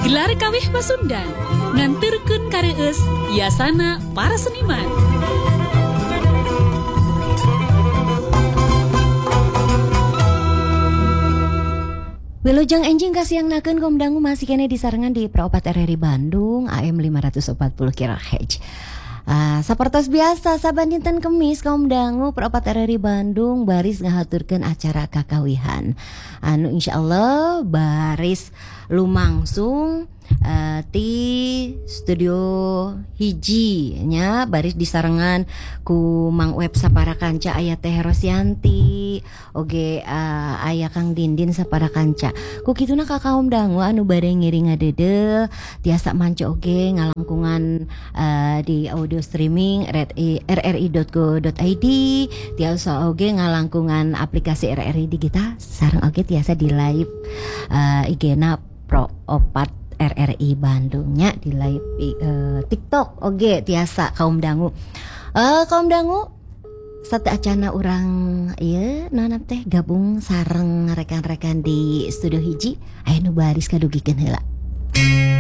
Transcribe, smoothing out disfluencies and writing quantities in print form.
Gelar kawih Pasundan nganterkeun kareus biasana para seniman. Wilujeng enjing kasiangnakeun kaum dangu masih kene disarengan di Praopat RRI Bandung AM 540 kHz. Sapertos biasa saban dinten Kemis kaum dangu Praopat RRI Bandung baris ngahaturkeun acara kakawihan. Anu insyaallah baris lumangsung di studio hiji nya baris disarengan ku Mang Web sapara kanca aya Teh Rosyanti oge aya Kang Dindin sapara kanca ku kituna ka kaum dangu anu bare ngiring ngadedel tiasa manca oge ngalangkungan di audio streaming rri.go.id tiasa oge ngalangkungan aplikasi RRI digital sareng oge tiasa di live IG-na Praopat RRI Bandungnya di live TikTok oge tiasa kaum dangu satu acana urang ieu nanap teh gabung sareng rekan-rekan di studio hiji aya nu baris kadugikeun heula